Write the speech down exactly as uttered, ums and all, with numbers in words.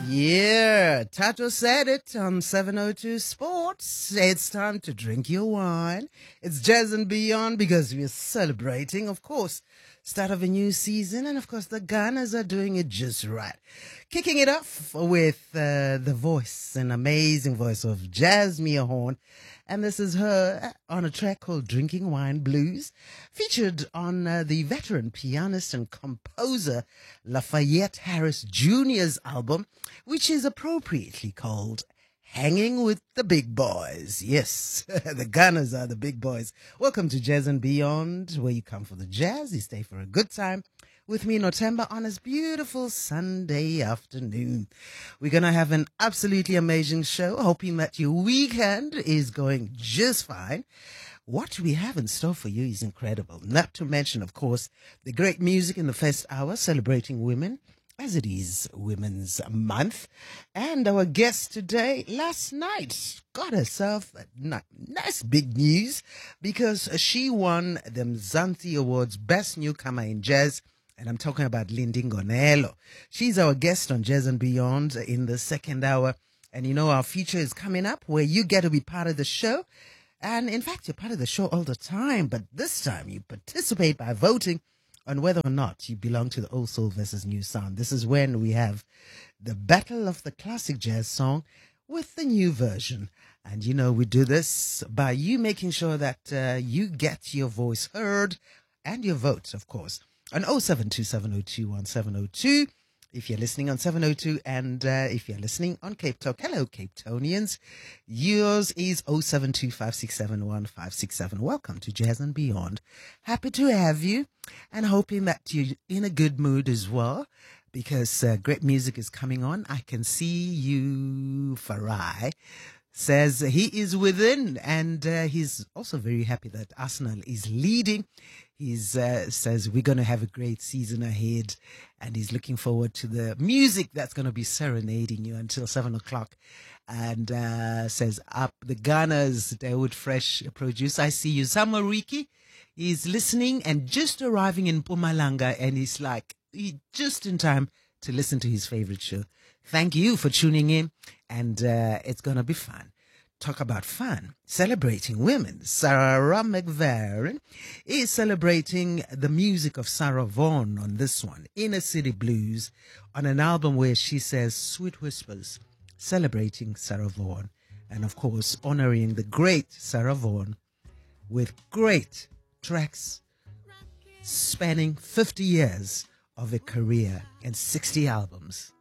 Yeah, Tato said it on seven oh two Sports. It's time to drink your wine. It's Jazz and Beyond because we're celebrating, of course, start of a new season. And, of course, the Gunners are doing it just right. Kicking it off with uh, the voice, an amazing voice of Jasmine Horn. And this is her on a track called Drinking Wine Blues, featured on uh, the veteran pianist and composer Lafayette Harris Junior's album, which is appropriately called Hanging with the Big Boys. Yes, the Gunners are the big boys. Welcome to Jazz and Beyond, where you come for the jazz, you stay for a good time. With me, Notemba, on this beautiful Sunday afternoon. We're going to have an absolutely amazing show, hoping that your weekend is going just fine. What we have in store for you is incredible. Not to mention, of course, the great music in the first hour, celebrating women, as it is Women's Month. And our guest today, last night, got herself a nice big news because she won the Mzansi Awards Best Newcomer in Jazz. And I'm talking about Lindy Ngonelo. She's our guest on Jazz and Beyond in the second hour. And you know, our feature is coming up where you get to be part of the show. And in fact, you're part of the show all the time. But this time you participate by voting on whether or not you belong to the old soul versus new sound. This is when we have the battle of the classic jazz song with the new version. And you know, we do this by you making sure that uh, you get your voice heard and your vote, of course, on oh seven two seven oh two one seven oh two if you're listening on seven oh two, and uh, if you're listening on Cape Talk, hello Cape Tonians, yours is oh seven two five six seven one five six seven. Welcome to Jazz and Beyond. Happy to have you, and hoping that you're in a good mood as well, because uh, great music is coming on. I can see you, Farai says he is within, and uh, he's also very happy that Arsenal is leading. He uh, says we're going to have a great season ahead, and he's looking forward to the music that's going to be serenading you until seven o'clock. And uh, says, up the Gunners, Dawood Fresh producer. I see you. Samariki is listening and just arriving in Mpumalanga, and he's like, he, just in time to listen to his favorite show. Thank you for tuning in, and uh, it's going to be fun. Talk about fun. Celebrating women. Sarah McVaren is celebrating the music of Sarah Vaughan on this one, Inner City Blues, on an album where she says Sweet Whispers, celebrating Sarah Vaughan. And of course, honoring the great Sarah Vaughan with great tracks spanning fifty years of a career and sixty albums.